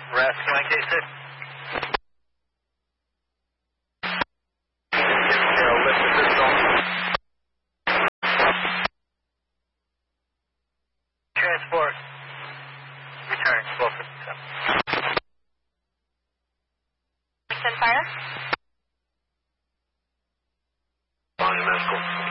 Rescue on K6. Lift the pistol. Transport. Return, 1257. Send fire. Volume escort.